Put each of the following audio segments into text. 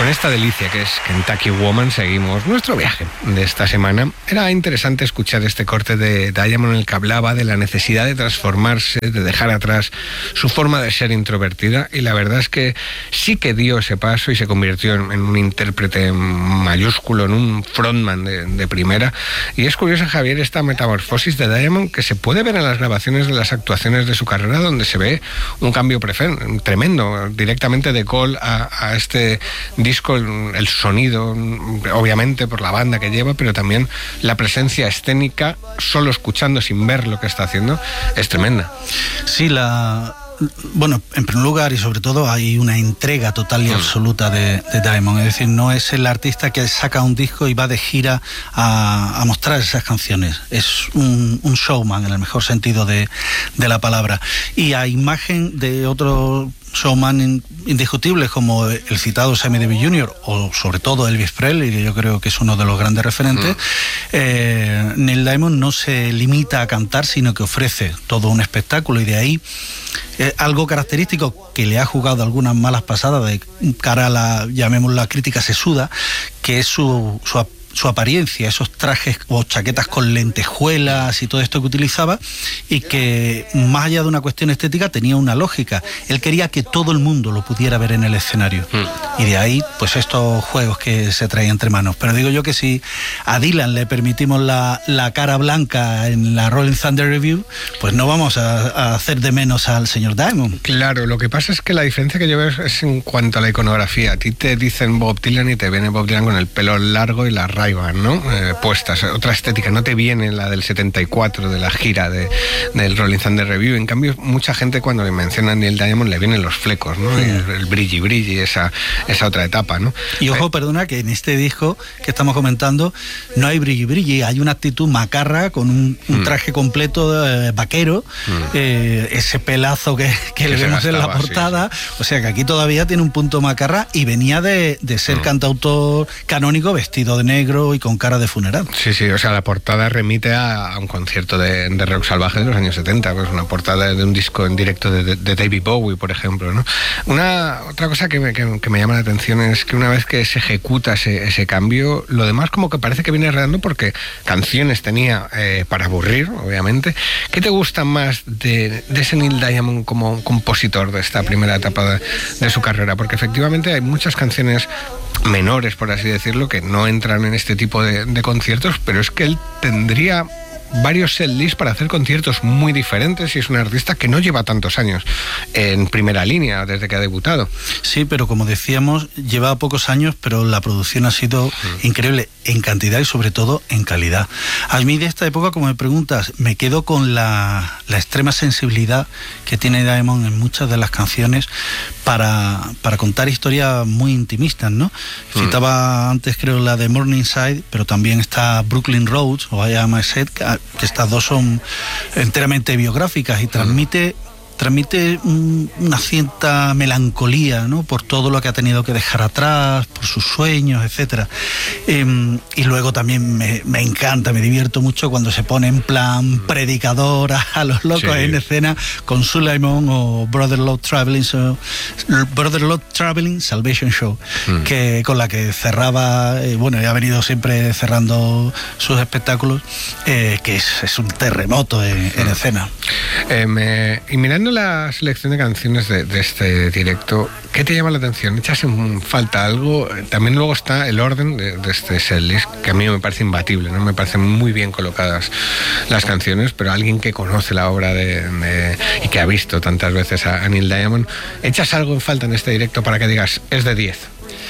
esta delicia que es Kentucky Woman seguimos nuestro viaje de esta semana. Era interesante escuchar este corte de Diamond, en el que hablaba de la necesidad de transformarse, de dejar atrás su forma de ser introvertida, y la verdad es que sí que dio ese paso y se convirtió en un intérprete mayúsculo, en un frontman de primera. Y es curioso, Javier, esta metamorfosis de Diamond que se puede ver en las grabaciones de las actuaciones de su carrera, donde se ve un cambio tremendo, directamente de Cole a este disco, el sonido, obviamente por la banda que lleva, pero también la presencia escénica, solo escuchando sin ver lo que está haciendo, es tremenda. Sí, bueno, en primer lugar y sobre todo hay una entrega total y absoluta de Diamond, es decir, no es el artista que saca un disco y va de gira a mostrar esas canciones, es un showman en el mejor sentido de la palabra, y a imagen de otro showman indiscutibles como el citado Sammy Davis Jr. o sobre todo Elvis Presley, que yo creo que es uno de los grandes referentes. Neil Diamond no se limita a cantar, sino que ofrece todo un espectáculo, y de ahí algo característico que le ha jugado algunas malas pasadas de cara a la, llamémosla, crítica sesuda, que es su apariencia, esos trajes o chaquetas con lentejuelas y todo esto que utilizaba, y que más allá de una cuestión estética tenía una lógica. Él quería que todo el mundo lo pudiera ver en el escenario, y de ahí pues estos juegos que se traían entre manos. Pero digo yo que si a Dylan le permitimos la cara blanca en la Rolling Thunder Review, pues no vamos a hacer de menos al señor Diamond. Claro, lo que pasa es que la diferencia que yo veo es en cuanto a la iconografía. A ti te dicen Bob Dylan y te viene Bob Dylan con el pelo largo y la Ray-Ban, ¿no? Puestas, otra estética, no te viene la del 74 de la gira del Rolling Thunder Review. En cambio, mucha gente cuando le mencionan Neil Diamond le vienen los flecos, ¿no? El brilli, esa otra etapa, ¿no? Y ojo, perdona, que en este disco que estamos comentando no hay brilli, hay una actitud macarra con un traje completo vaquero, ese pelazo que le vemos en la portada, sí. O sea que aquí todavía tiene un punto macarra, y venía de ser cantautor canónico vestido de negro y con cara de funeral. Sí, o sea, la portada remite a un concierto de rock salvaje de los años 70, pues una portada de un disco en directo de David Bowie, por ejemplo, ¿no? Otra cosa que me llama la atención es que una vez que se ejecuta ese cambio, lo demás como que parece que viene redando, porque canciones tenía para aburrir, obviamente. ¿Qué te gusta más de ese Neil Diamond como compositor de esta primera etapa de su carrera? Porque efectivamente hay muchas canciones menores, por así decirlo, que no entran en este tipo de conciertos, pero es que él tendría varios setlists para hacer conciertos muy diferentes, y es un artista que no lleva tantos años en primera línea desde que ha debutado. Sí, pero como decíamos, lleva pocos años, pero la producción ha sido increíble en cantidad y sobre todo en calidad. A mí de esta época, como me preguntas, me quedo con la extrema sensibilidad que tiene Diamond en muchas de las canciones para contar historias muy intimistas, ¿no? Citaba antes, creo, la de Morningside, pero también está Brooklyn Roads o I Am a Set, que estas dos son enteramente biográficas, y transmite una cierta melancolía, ¿no? Por todo lo que ha tenido que dejar atrás, por sus sueños, etcétera. Y luego también me encanta, me divierto mucho cuando se pone en plan predicador a los locos en escena con Suleiman o Brother Love Traveling Salvation Show, que con la que cerraba, y ha venido siempre cerrando sus espectáculos, que es un terremoto en escena. Y mirando la selección de canciones de este directo, ¿qué te llama la atención? ¿Echas en falta algo? También luego está el orden de este setlist, que a mí me parece imbatible, ¿no? Me parecen muy bien colocadas las canciones, pero alguien que conoce la obra y que ha visto tantas veces a Neil Diamond, ¿echas algo en falta en este directo para que digas, es de 10?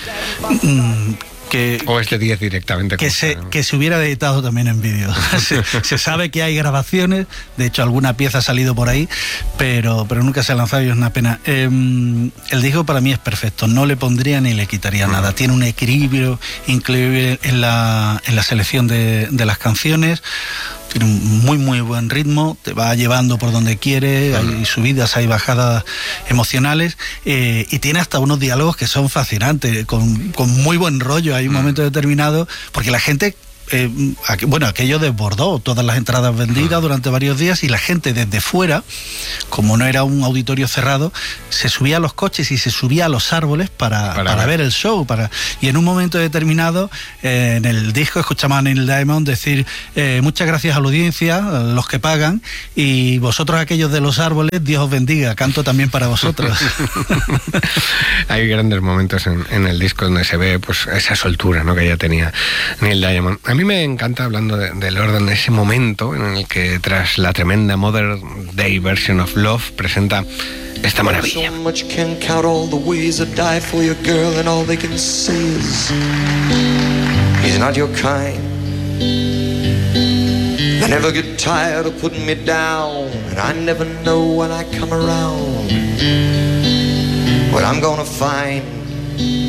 O es de 10 directamente. Que se hubiera editado también en vídeo. se sabe que hay grabaciones, de hecho alguna pieza ha salido por ahí, pero nunca se ha lanzado, y es una pena. El disco para mí es perfecto, no le pondría ni le quitaría nada. Tiene un equilibrio increíble en la selección de las canciones. Tiene un muy muy buen ritmo, te va llevando por donde quiere, hay subidas, hay bajadas emocionales, y tiene hasta unos diálogos que son fascinantes, con muy buen rollo. Hay un momento determinado, porque la gente aquello desbordó, todas las entradas vendidas durante varios días, y la gente desde fuera, como no era un auditorio cerrado, se subía a los coches y se subía a los árboles para ver el show. Y en un momento determinado, en el disco escuchamos a Neil Diamond decir: muchas gracias a la audiencia, los que pagan, y vosotros aquellos de los árboles, Dios os bendiga, canto también para vosotros. Hay grandes momentos en el disco donde se ve pues esa soltura, ¿no?, que ya tenía Neil Diamond. A mí me encanta, hablando de Lord, ese momento en el que, tras la tremenda Modern Day version of Love, presenta esta maravilla. So much can count all the ways I die for your girl, and all they can say is he's not your kind. They never get tired of putting me down, and I never know when I come around what I'm gonna find.